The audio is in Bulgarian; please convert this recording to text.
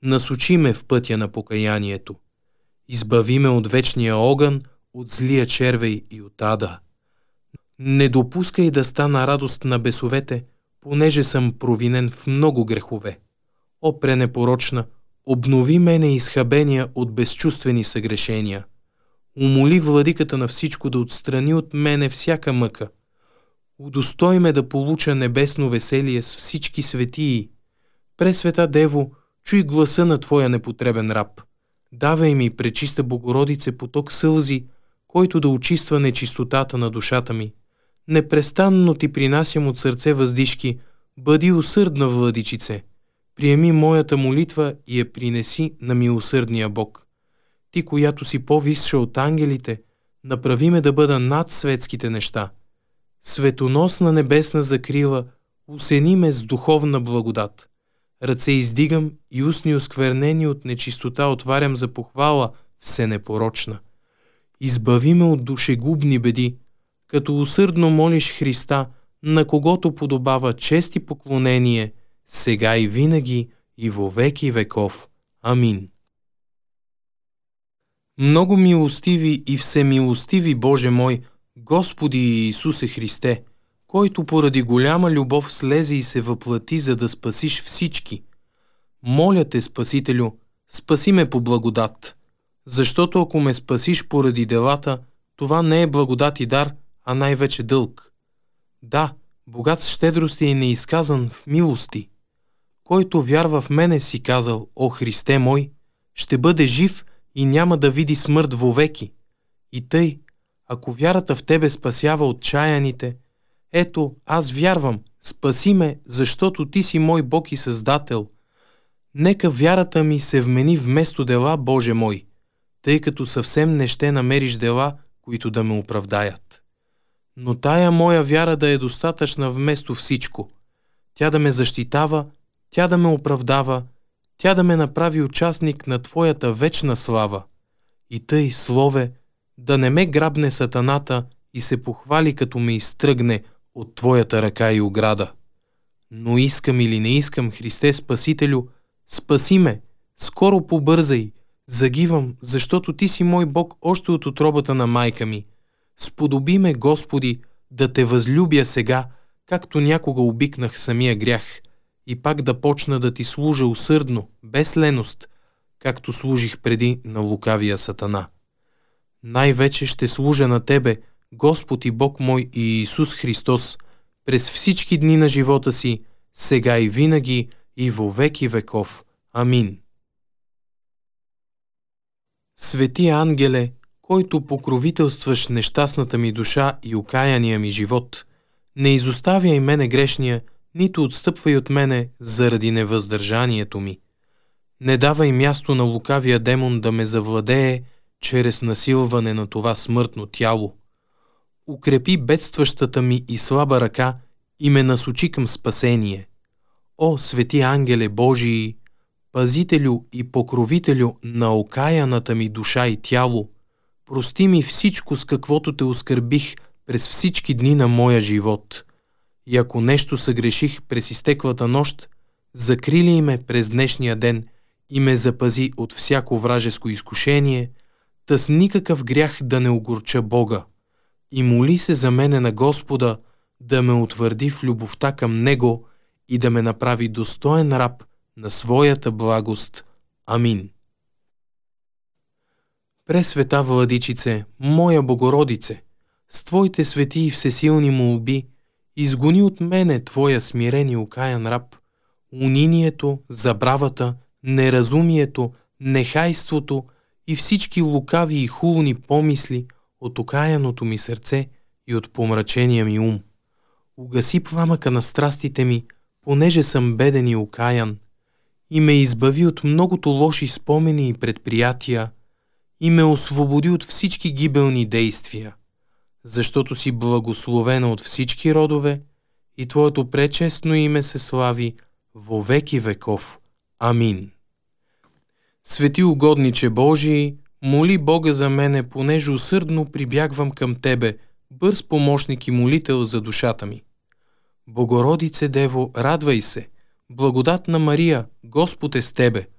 Насочи ме в пътя на покаянието. Избави ме от вечния огън, от злия червей и от ада. Не допускай да стана радост на бесовете, понеже съм провинен в много грехове. О, пренепорочна, обнови мене изхабения от безчувствени съгрешения. Умоли владиката на всичко да отстрани от мене всяка мъка. Удостой ме да получа небесно веселие с всички светии. Пресвета Дево, чуй гласа на Твоя непотребен раб. Давай ми, пречиста Богородице, поток сълзи, който да очиства нечистотата на душата ми. Непрестанно Ти принасям от сърце въздишки, бъди усърдна, владичице. Приеми моята молитва и я принеси на милосърдния Бог. Ти, която си по-висша от ангелите, направи ме да бъда над светските неща. Светоносна небесна закрила, усени ме с духовна благодат. Ръце издигам и устни осквернени от нечистота отварям за похвала всенепорочна. Избави ме от душегубни беди, като усърдно молиш Христа, на когото подобава чест и поклонение, сега и винаги и во веки веков. Амин. Много милостиви и всемилостиви Боже мой, Господи Иисусе Христе, който поради голяма любов слезе и се въплати, за да спасиш всички. Моля те, Спасителю, спаси ме по благодат, защото ако ме спасиш поради делата, това не е благодат и дар, а най-вече дълг. Да, богат с щедрости и неизказан в милости. Който вярва в мене, си казал, о Христе мой, ще бъде жив и няма да види смърт вовеки. И тъй, ако вярата в Тебе спасява отчаяните, ето, аз вярвам, спаси ме, защото Ти си мой Бог и Създател. Нека вярата ми се вмени вместо дела, Боже мой, тъй като съвсем не ще намериш дела, които да ме оправдаят. Но тая моя вяра да е достатъчна вместо всичко. Тя да ме защитава, тя да ме оправдава, тя да ме направи участник на Твоята вечна слава. И тъй, Слове, да не ме грабне сатаната и се похвали, като ме изтръгне от Твоята ръка и ограда. Но искам или не искам, Христе Спасителю, спаси ме, скоро побързай, загивам, защото Ти си мой Бог още от утробата на майка ми. Сподоби ме, Господи, да Те възлюбя сега, както някога обикнах самия грях, и пак да почна да Ти служа усърдно, без леност, както служих преди на лукавия сатана. Най-вече ще служа на Тебе, Господ и Бог мой и Иисус Христос, през всички дни на живота си, сега и винаги и во веки веков. Амин. Свети ангеле, който покровителстваш нещастната ми душа и окаяния ми живот, не изоставяй мене грешния, нито отстъпвай от мене заради невъздържанието ми. Не давай място на лукавия демон да ме завладее чрез насилване на това смъртно тяло. Укрепи бедстващата ми и слаба ръка и ме насочи към спасение. О, свети ангеле Божии, пазителю и покровителю на окаяната ми душа и тяло, прости ми всичко, с каквото Те оскърбих през всички дни на моя живот. И ако нещо съгреших през изтеклата нощ, закрили ме през днешния ден и ме запази от всяко вражеско изкушение, та с никакъв грях да не огорча Бога. И моли се за мене на Господа да ме утвърди в любовта към Него и да ме направи достоен раб на своята благост. Амин. Пресвета Владичице, моя Богородице, с Твоите свети и всесилни молби, изгони от мене Твоя смирен и окаян раб, унинието, забравата, неразумието, нехайството и всички лукави и хулни помисли от окаяното ми сърце и от помрачения ми ум. Угаси пламъка на страстите ми, понеже съм беден и окаян, и ме избави от многото лоши спомени и предприятия, и ме освободи от всички гибелни действия, защото си благословена от всички родове и Твоето пречестно име се слави во веки веков. Амин. Свети угодниче Божий, моли Бога за мене, понеже усърдно прибягвам към Тебе, бърз помощник и молител за душата ми. Богородице Дево, радвай се! Благодатна Мария, Господ е с Тебе!